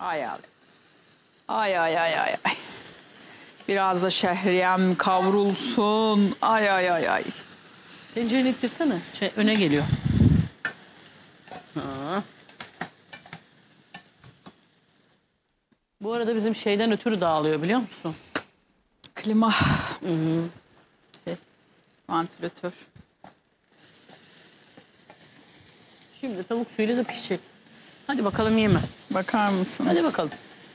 Ay ay. Ay ay ay ay ay. Biraz da şehriyem kavrulsun. Ay ay ay ay. Tencereyi ittirsene. Öne geliyor. Ha. Bu arada bizim şeyden ötürü dağılıyor biliyor musun? Klima. Hı. Vantilatör. Şimdi tavuk suyuyla da pişecek. Hadi bakalım yeme. Bakar mısınız? Hadi bakalım.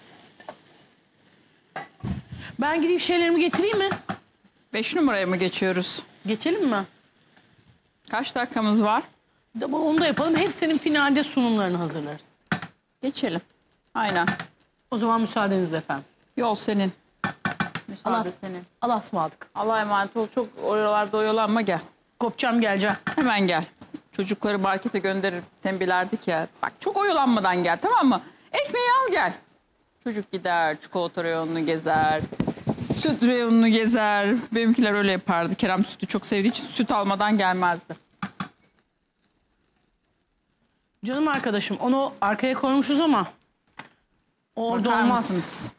Ben gideyim şeylerimi getireyim mi? 5 numaraya mı geçiyoruz? Geçelim mi? Kaç dakikamız var? Onu da yapalım. Hepsinin finalde sunumlarını hazırlarız. Geçelim. Aynen. O zaman müsaadenizle efendim. Yol senin. Müsaade Allah'a senin. Allah'a ısmarladık. Allah'a emanet ol. Çok oralarda oyalanma, gel. Kopacağım geleceğim. Hemen gel. Çocukları markete gönderir tembihlerdik ya. Bak çok oyalanmadan gel, tamam mı? Ekmeği al gel. Çocuk gider, çikolata reyonunu gezer. Süt reyonunu gezer. Benimkiler öyle yapardı. Kerem sütü çok sevdiği için süt almadan gelmezdi. Canım arkadaşım onu arkaya koymuşuz ama o orada Bakar olmaz. mısınız?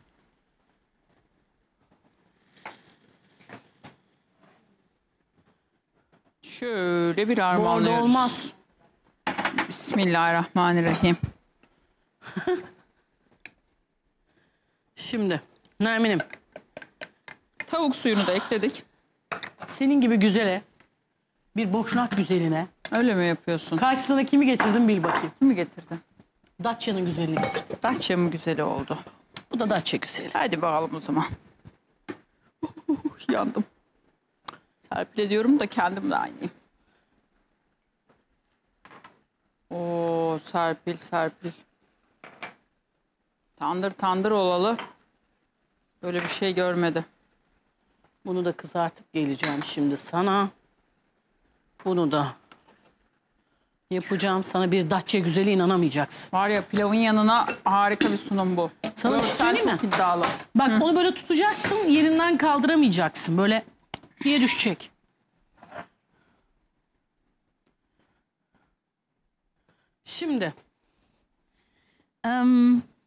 Şöyle bir Bu orada harmanlıyoruz. olmaz. Bismillahirrahmanirrahim. Şimdi Nermin'im Tavuk suyunu da ekledik. senin gibi güzele bir boşnak güzeline Öyle mi yapıyorsun? karşısına kimi getirdim bil bakayım. Kimi getirdin? Datça'nın güzelini getirdim. Datça mı güzeli oldu? Bu da Datça güzeli. Hadi bakalım o zaman. Yandım. Serpil diyorum da kendim de aynıyım. Oo Serpil Serpil. Tandır tandır olalı. Böyle bir şey görmedi. Bunu da kızartıp geleceğim şimdi sana. Bunu da yapacağım. Sana bir Datça güzeli inanamayacaksın. Var ya, pilavın yanına harika bir sunum bu. Sana bir şey Görsel söyleyeyim çok mi? iddialı. Bak onu böyle tutacaksın, yerinden kaldıramayacaksın. Böyle diye düşecek. Şimdi